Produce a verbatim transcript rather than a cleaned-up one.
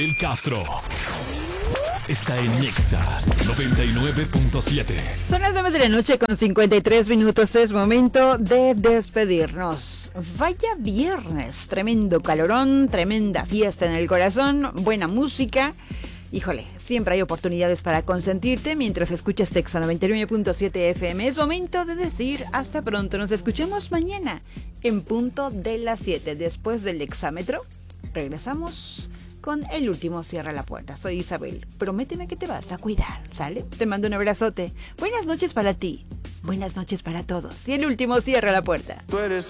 El Castro está en Nexa noventa y nueve punto siete. Son las nueve de la noche con cincuenta y tres minutos. Es momento de despedirnos. Vaya viernes, tremendo calorón, tremenda fiesta en el corazón, buena música. Híjole, siempre hay oportunidades para consentirte mientras escuchas Nexa noventa y nueve punto siete F M. Es momento de decir hasta pronto. Nos escuchemos mañana en punto de las siete. Después del exámetro, regresamos con el último Cierra la Puerta. Soy Isabel. Prométeme que te vas a cuidar, ¿sale? Te mando un abrazote. Buenas noches para ti. Buenas noches para todos. Y el último Cierra la Puerta. Tú eres